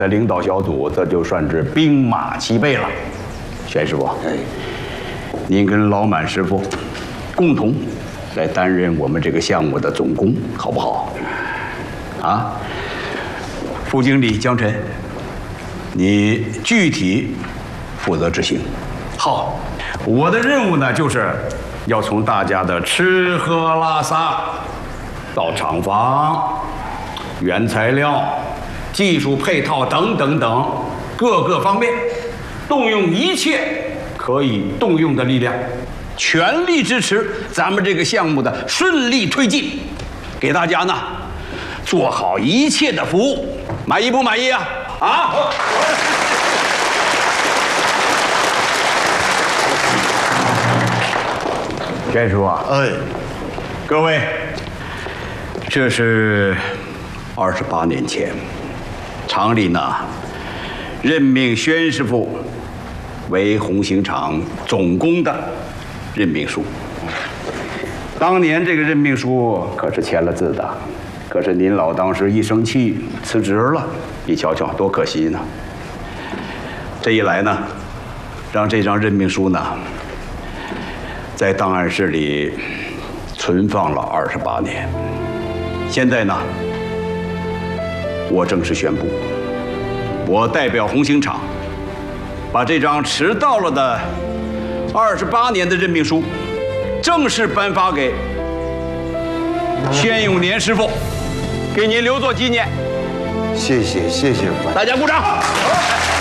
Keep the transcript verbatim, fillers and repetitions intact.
的领导小组，这就算是兵马齐备了。玄师傅， 哎， 您跟老满师傅共同来担任我们这个项目的总工，好不好？啊，副经理江晨，你具体负责执行。好，我的任务呢，就是要从大家的吃喝拉撒到厂房、原材料、技术配套等等等各个方面，动用一切可以动用的力量，全力支持咱们这个项目的顺利推进，给大家呢做好一切的服务。满意不满意啊？啊！袁师傅啊， 哎， 各位，这是二十八年前厂里呢任命宣师傅为红星厂总工的任命书。当年这个任命书可是签了字的，可是您老当时一生气辞职了，你瞧瞧多可惜呢。这一来呢，让这张任命书呢在档案室里存放了二十八年。现在呢，我正式宣布，我代表红星厂，把这张迟到了的二十八年的任命书，正式颁发给宣永年师傅，给您留作纪念。 谢谢谢谢， 大家鼓掌。